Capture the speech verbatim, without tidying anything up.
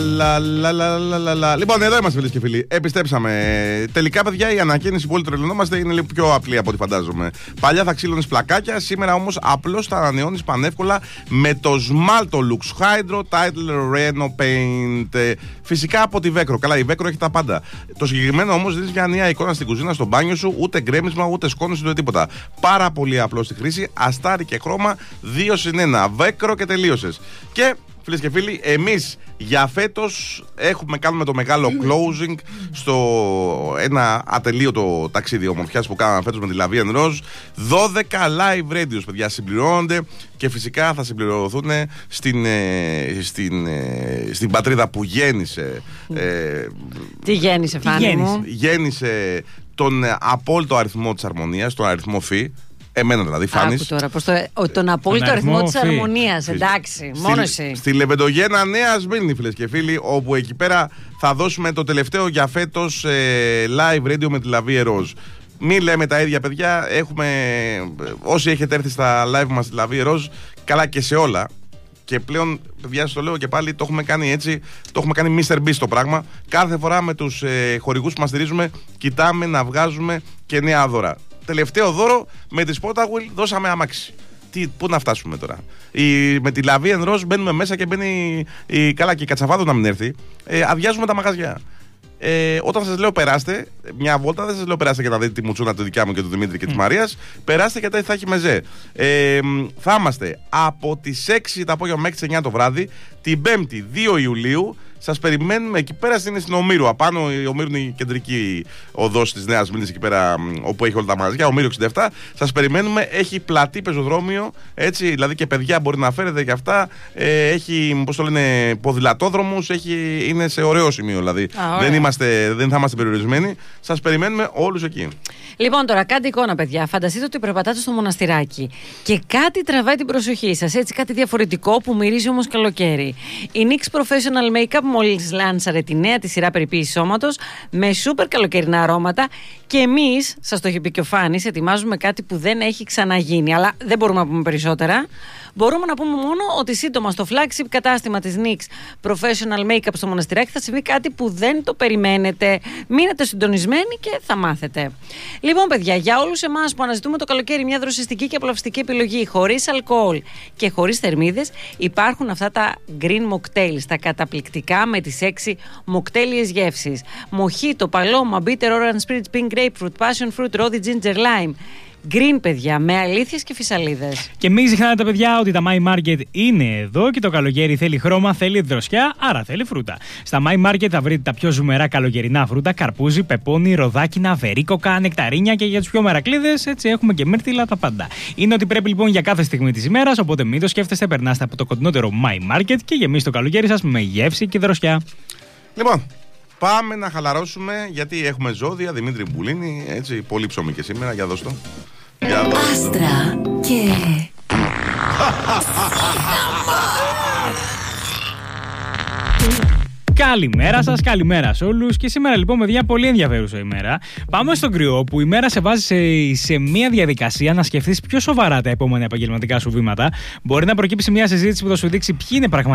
Λα, λα, λα, λα, λα, λα. Λοιπόν, εδώ είμαστε, φίλες και φίλοι. Επιστρέψαμε. Τελικά, παιδιά, η ανακαίνιση που όλοι τρελαινόμαστε είναι λίγο πιο απλή από ό,τι φαντάζομαι. Παλιά θα ξύλωνες πλακάκια, σήμερα όμως απλώς τα ανανεώνεις πανεύκολα με το Smalto Lux Hydro Title Reno Paint. Φυσικά από τη Vecro. Καλά, η Vecro έχει τα πάντα. Το συγκεκριμένο όμως δίνει μια νέα εικόνα στην κουζίνα, στο μπάνιο σου, ούτε γκρέμισμα, ούτε σκόνηση, ούτε τίποτα. Πάρα πολύ απλό στη χρήση, αστάρι και χρώμα, δύο συν ένα. Vecro και τελείωσες. Και φίλες και φίλοι, εμείς για φέτος έχουμε κάνουμε το μεγάλο closing στο ένα ατελείωτο ταξίδι ομορφιάς που κάναμε φέτος με τη La Vie en Rose. δώδεκα live radios, παιδιά, συμπληρώνονται και φυσικά θα συμπληρωθούν στην, στην, στην πατρίδα που γέννησε. Ε, Τι γέννησε, Φάνη μου? Γέννησε τον απόλυτο αριθμό της αρμονίας, τον αριθμό Φι. Εμένα δηλαδή, Φάνης. Άκου τώρα, πως το, ο, τον απόλυτο αριθμό της αρμονίας, εντάξει, μόνο στη, εσύ. Στη Λεβεντογένα Νέα Σμύρνη, φίλες και φίλοι, όπου εκεί πέρα θα δώσουμε το τελευταίο για φέτος ε, live radio με τη La Vie en Rose. Μην λέμε τα ίδια, παιδιά. Έχουμε, όσοι έχετε έρθει στα live μας στη La Vie en Rose, καλά και σε όλα. Και πλέον, παιδιά, σας το λέω και πάλι, το έχουμε κάνει έτσι, το έχουμε κάνει μίστερ Beast το πράγμα. Κάθε φορά με τους ε, χορηγούς που μας στηρίζουμε, κοιτάμε να βγάζουμε και νέα δώρα. Τελευταίο δώρο με τη Spotawheel δώσαμε αμάξι. Τι, πού να φτάσουμε τώρα? Η, με τη La Vie en Rose μπαίνουμε μέσα και μπαίνει η, καλά και η Κατσαβάδο να μην έρθει. Ε, αδειάζουμε τα μαγαζιά. Ε, όταν σας λέω περάστε μια βόλτα, δεν σας λέω περάστε για να δείτε τη μουτσούνα του δικιά μου και του Δημήτρη και mm. της Μαρίας. Περάστε γιατί θα έχει μεζέ. Ε, θα είμαστε από τις έξι το απόγευμα μέχρι τις εννιά το βράδυ, την Πέμπτη δύο Ιουλίου. Σας περιμένουμε εκεί πέρα στην Ομήρου. Απάνω η Ομήρου είναι η κεντρική οδός της Νέας Σμύρνης, εκεί πέρα όπου έχει όλα τα μαγαζιά. Ομήρου εξήντα επτά. Σας περιμένουμε. Έχει πλατή πεζοδρόμιο. Έτσι, δηλαδή και παιδιά μπορεί να φέρετε και αυτά. Ε, έχει, πώς το λένε, ποδηλατόδρομους. Έχει, είναι σε ωραίο σημείο δηλαδή. Α, δεν, είμαστε, δεν θα είμαστε περιορισμένοι. Σας περιμένουμε όλους εκεί. Λοιπόν, τώρα κάντε εικόνα, παιδιά. Φανταστείτε ότι περπατάτε στο μοναστηράκι και κάτι τραβάει την προσοχή σας. Έτσι, κάτι διαφορετικό που μυρίζει όμως καλοκαίρι. Η νίξ Professional Makeup μόλις λάνσαρε τη νέα τη σειρά περιποίησης σώματος με σούπερ καλοκαιρινά αρώματα. Και εμείς, σας το έχει πει και ο Φάνης, ετοιμάζουμε κάτι που δεν έχει ξαναγίνει. Αλλά δεν μπορούμε να πούμε περισσότερα. Μπορούμε να πούμε μόνο ότι σύντομα στο flagship κατάστημα της νίξ Professional Makeup στο Μοναστηράκι θα συμβεί κάτι που δεν το περιμένετε. Μείνετε συντονισμένοι και θα μάθετε. Λοιπόν, παιδιά, για όλους εμάς που αναζητούμε το καλοκαίρι μια δροσιστική και απολαυστική επιλογή χωρίς αλκοόλ και χωρίς θερμίδες, υπάρχουν αυτά τα green mocktails, τα καταπληκτικά με τις έξι μοκτέλιες γεύσεις. Μοχίτο, παλώμα, bitter orange spritz, pink grapefruit, passion fruit, rosy ginger lime. Green, παιδιά, με αλήθειες και φυσαλίδες. Και μην ξεχνάτε, παιδιά, ότι τα My Market είναι εδώ και το καλοκαίρι θέλει χρώμα, θέλει δροσιά, άρα θέλει φρούτα. Στα My Market θα βρείτε τα πιο ζουμερά καλοκαιρινά φρούτα, καρπούζι, πεπόνι, ροδάκινα, βερίκοκα, νεκταρίνια και για τους πιο μερακλείδες, έτσι έχουμε και μύρτιλα, τα πάντα. Είναι ότι πρέπει λοιπόν για κάθε στιγμή της ημέρας, οπότε μην το σκέφτεστε, περνάστε από το κοντινότερο My Market και γεμίστε το καλοκαίρι σας με γεύση και δροσιά. Λοιπόν. Πάμε να χαλαρώσουμε γιατί έχουμε ζώδια. Δημήτρη Μπουλίνη, έτσι, πολύ ψωμί και σήμερα. Για δώσ' το. Για δώσ' το. Άστρα και... Καλημέρα σας, καλημέρα σε όλους. Και σήμερα λοιπόν, παιδιά, πολύ ενδιαφέρουσα ημέρα. Πάμε στον κρυό που η μέρα σε βάζει σε, σε μια διαδικασία να σκεφτείς πιο σοβαρά τα επόμενα επαγγελματικά σου βήματα. Μπορεί να προκύψει μια συζήτηση που θα σου δείξει ποιοι είναι πραγματικά